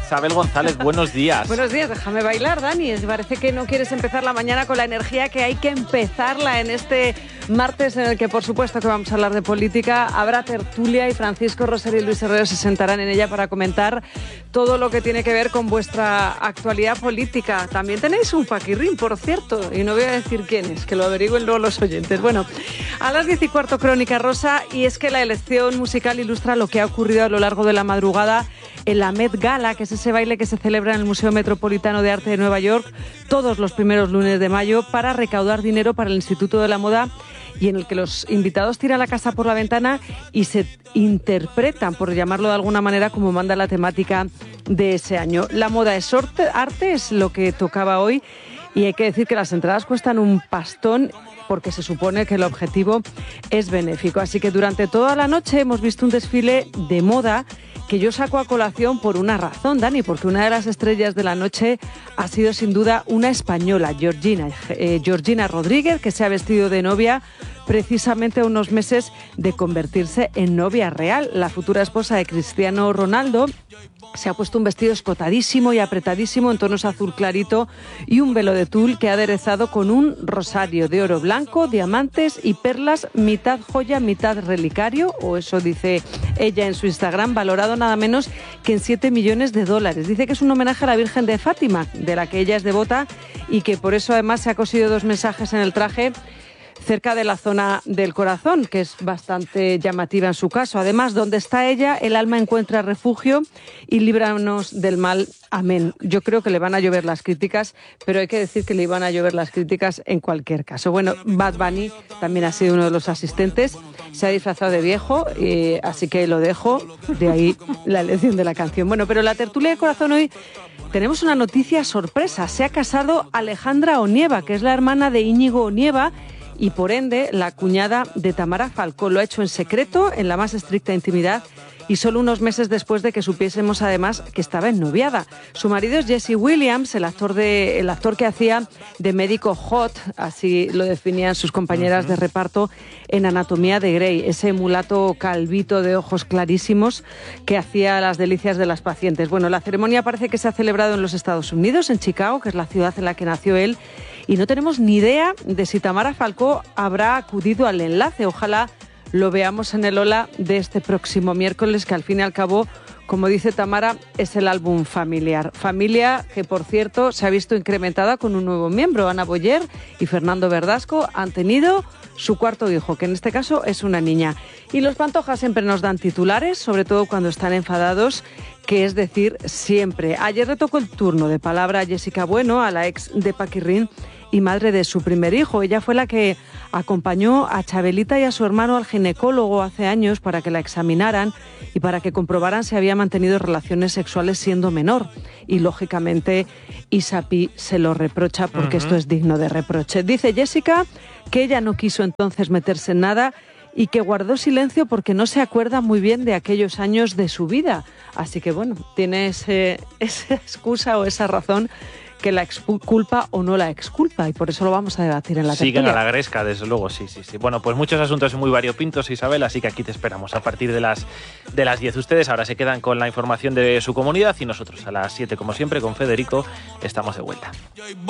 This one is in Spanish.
Isabel González, buenos días. Buenos días, déjame bailar, Dani. Parece que no quieres empezar la mañana con la energía que hay que empezarla en este martes en el que, por supuesto, que vamos a hablar de política. Habrá tertulia y Francisco Roser y Luis Herrero se sentarán en ella para comentar todo lo que tiene que ver con vuestra actualidad política. También tenéis un paquirrín, por cierto, y no voy a decir quién es, que lo averigüen luego los oyentes. Bueno, a las 10:15 Crónica Rosa, y es que la elección musical ilustra lo que ha ocurrido a lo largo de la madrugada en la Met Gala, que es ese baile que se celebra en el Museo Metropolitano de Arte de Nueva York todos los primeros lunes de mayo para recaudar dinero para el Instituto de la Moda, y en el que los invitados tiran la casa por la ventana y se interpretan, por llamarlo de alguna manera, como manda la temática de ese año. La moda es arte, es lo que tocaba hoy, y hay que decir que las entradas cuestan un pastón, porque se supone que el objetivo es benéfico. Así que durante toda la noche hemos visto un desfile de moda que yo saco a colación por una razón, Dani, porque una de las estrellas de la noche ha sido sin duda una española, Georgina Rodríguez, que se ha vestido de novia precisamente a unos meses de convertirse en novia real. La futura esposa de Cristiano Ronaldo se ha puesto un vestido escotadísimo y apretadísimo en tonos azul clarito y un velo de tul que ha aderezado con un rosario de oro blanco, diamantes y perlas, mitad joya, mitad relicario, o eso dice ella en su Instagram, valorado nada menos que en $7 millones. Dice que es un homenaje a la Virgen de Fátima, de la que ella es devota, y que por eso además se ha cosido 2 mensajes en el traje cerca de la zona del corazón, que es bastante llamativa en su caso. Además, donde está ella, el alma encuentra refugio y líbranos del mal. Amén. Yo creo que le van a llover las críticas, pero hay que decir que le iban a llover las críticas en cualquier caso. Bueno, Bad Bunny también ha sido uno de los asistentes. Se ha disfrazado de viejo, así que lo dejo. De ahí la elección de la canción. Bueno, pero la tertulia de corazón hoy tenemos una noticia sorpresa. Se ha casado Alejandra Onieva, que es la hermana de Íñigo Onieva, y por ende la cuñada de Tamara Falcó. Lo ha hecho en secreto, en la más estricta intimidad, y solo unos meses después de que supiésemos además que estaba ennoviada. Su marido es Jesse Williams, el actor que hacía de médico Hot, así lo definían sus compañeras de reparto en Anatomía de Grey, ese mulato calvito de ojos clarísimos que hacía las delicias de las pacientes. Bueno, la ceremonia parece que se ha celebrado en los Estados Unidos, en Chicago, que es la ciudad en la que nació él, y no tenemos ni idea de si Tamara Falcó habrá acudido al enlace. Ojalá lo veamos en el Hola de este próximo miércoles, que al fin y al cabo, como dice Tamara, es el álbum familiar. Familia que, por cierto, se ha visto incrementada con un nuevo miembro. Ana Boyer y Fernando Verdasco han tenido su cuarto hijo, que en este caso es una niña. Y los Pantoja siempre nos dan titulares, sobre todo cuando están enfadados, que es decir, siempre. Ayer le tocó el turno de palabra a Jessica Bueno, a la ex de Paquirrín y madre de su primer hijo. Ella fue la que acompañó a Chabelita y a su hermano al ginecólogo hace años para que la examinaran y para que comprobaran si había mantenido relaciones sexuales siendo menor. Y, lógicamente, Isapi se lo reprocha porque esto es digno de reproche. Dice Jessica que ella no quiso entonces meterse en nada y que guardó silencio porque no se acuerda muy bien de aquellos años de su vida. Así que, bueno, tiene esa excusa o esa razón que la exculpa o no la exculpa, y por eso lo vamos a debatir en la tertulia. Siguen a la gresca, desde luego, sí. Bueno, pues muchos asuntos muy variopintos, Isabel, así que aquí te esperamos a partir de las 10. Ustedes ahora se quedan con la información de su comunidad y nosotros a las 7, como siempre, con Federico, estamos de vuelta.